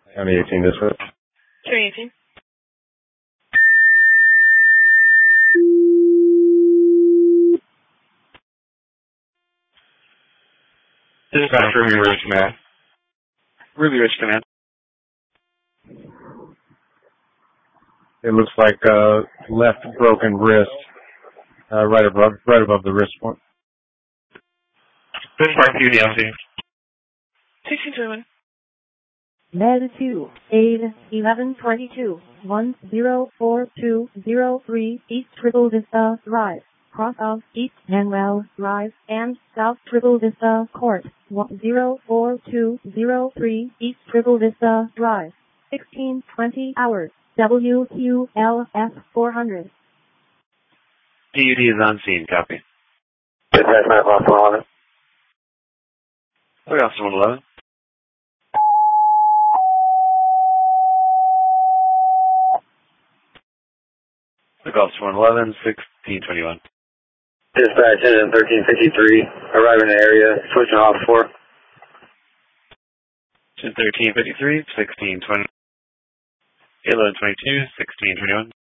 County 18 this way. County 18. Dispatch, Ruby Ridge Command. Ruby Ridge Command. It looks like left broken wrist, right above the wrist point. Dispatch, UDLC. 1621. Med 2, aid 1122, 104203 East Triple Vista Drive, cross of East Manuel Drive and South Triple Vista Court, 104203 East Triple Vista Drive, 1620 hours, WQLF 400. DUD is on scene, copy. Dispatch 9 o'clock, 111. Okay, Officer 111. Okay, Officer 111, 1621. Dispatch engine 1353, arriving in the area, switching off 4. 1353, 1620. 1122, 1621.